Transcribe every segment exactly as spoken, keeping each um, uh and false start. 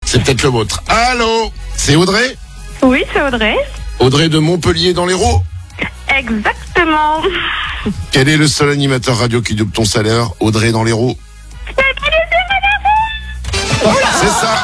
C'est peut-être le vôtre. Allô, c'est Audrey ? Oui, c'est Audrey. Audrey de Montpellier dans l'Hérault ? Exactement. Quel est le seul animateur radio qui double ton salaire ? Audrey dans l'Hérault. C'est ça.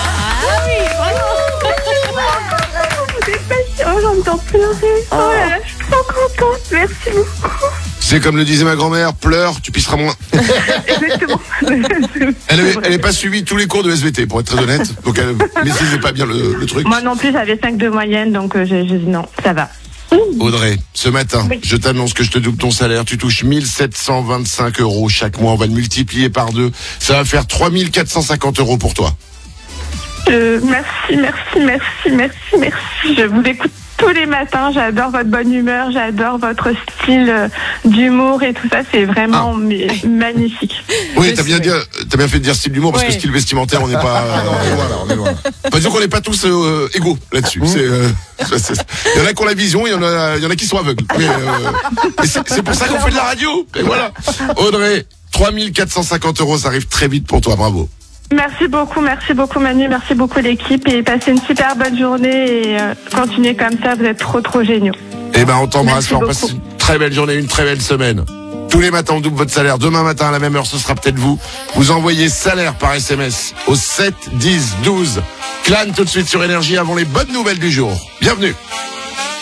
Oh, j'entends pleurer. Oh là là, je suis trop contente. Merci beaucoup. C'est comme le disait ma grand-mère, pleure, tu pisseras moins. Exactement. Elle avait, elle n'est pas suivi tous les cours de S V T, pour être très honnête. Donc elle maîtrisait pas bien le, le truc. Moi non plus, j'avais cinq de moyenne, donc euh, j'ai dit non, ça va. Audrey, ce matin, Oui. je t'annonce que je te double ton salaire. Tu touches mille sept cent vingt-cinq euros chaque mois. On va le multiplier par deux. Ça va faire trois mille quatre cent cinquante euros pour toi. Euh, merci, merci, merci, merci, merci. Je vous écoute tous les matins. J'adore votre bonne humeur, j'adore votre style euh, d'humour et tout ça. C'est vraiment Ah. mais, magnifique. Oui, t'as bien, dit, t'as bien fait de dire style d'humour parce Ouais. que style vestimentaire, on n'est pas. Ah non, on est loin là, on est loin. Enfin, disons qu'on n'est pas tous euh, égaux là-dessus. C'est, euh, c'est- c'est- il y en a qui ont la vision, il y en a, il y en a qui sont aveugles. Mais, euh, et c'est, c'est pour ça qu'on fait de la radio. Et voilà. Audrey, trois mille quatre cent cinquante euros, ça arrive très vite pour toi. Bravo. Merci beaucoup, merci beaucoup Manu, merci beaucoup l'équipe et passez une super bonne journée et euh, continuez comme ça, vous êtes trop trop géniaux. Eh ben, on t'embrasse. Merci On passe beaucoup. une très belle journée, une très belle semaine. Tous les matins, on double votre salaire. Demain matin, à la même heure, ce sera peut-être vous. Vous envoyez salaire par S M S au sept dix douze. Clan tout de suite sur Énergie avant les bonnes nouvelles du jour. Bienvenue.